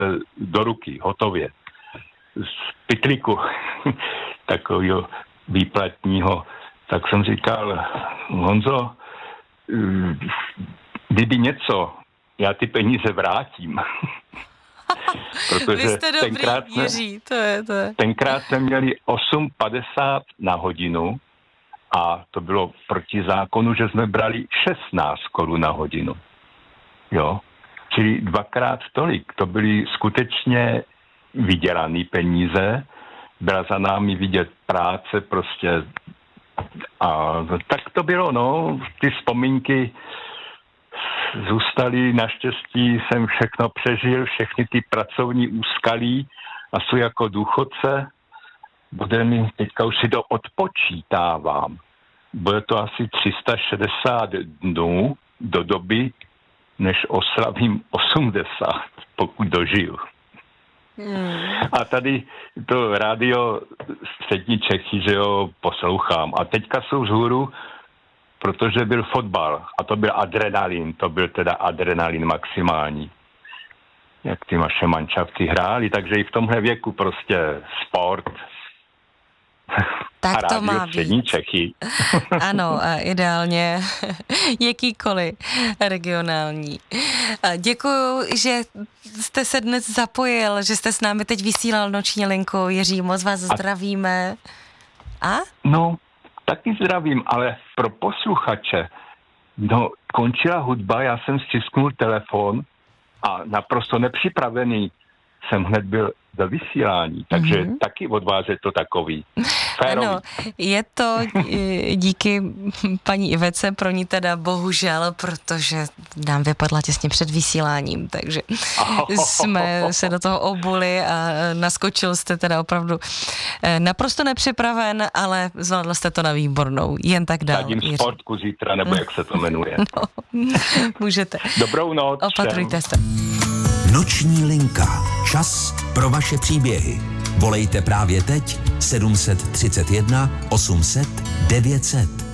do ruky, hotově. Z pytliku takového výplatního. Tak jsem říkal, Honzo, kdyby něco, já ty peníze vrátím. Protože vy jste dobrý, Jiří, to je. Tenkrát jsme měli 8,50 na hodinu a to bylo proti zákonu, že jsme brali 16 korun na hodinu. Jo, čili 2x tolik. To byly skutečně vydělané peníze, byla za námi vidět práce prostě a tak to bylo, no, ty vzpomínky zůstaly, naštěstí jsem všechno přežil, všechny ty pracovní úskalí a jsou jako důchodce, bude mi, teďka už si to odpočítávám, bude to asi 360 dnů do doby, než oslavím 80, pokud dožiju. A tady to rádio Střední Čechy, že jo, poslouchám. A teďka jsou vzhůru, protože byl fotbal a to byl adrenalin, to byl teda adrenalin maximální. Jak ty naše manšafty hráli, takže i v tomhle věku prostě sport. Tak a to rádio má Střední být. Čechy. Ano, a ideálně jakýkoliv regionální. Děkuju, že jste se dnes zapojil, že jste s námi teď vysílal noční linku. Jiří, moc vás zdravíme. A? No, taky zdravím, ale pro posluchače, no, končila hudba, já jsem stisknul telefon a naprosto nepřipravený jsem hned byl do vysílání, takže taky od vás je to takový férový. Ano, je to díky paní Ivece, pro ní teda bohužel, protože nám vypadla těsně před vysíláním, takže jsme se do toho obuli a naskočil jste teda opravdu naprosto nepřipraven, ale zvládl jste to na výbornou, jen tak dál. Sadím sportku zítra, nebo jak se to jmenuje. No, můžete. Dobrou noc. Opatrujte se. Noční linka. Čas pro vaše příběhy. Volejte právě teď 731 800 900.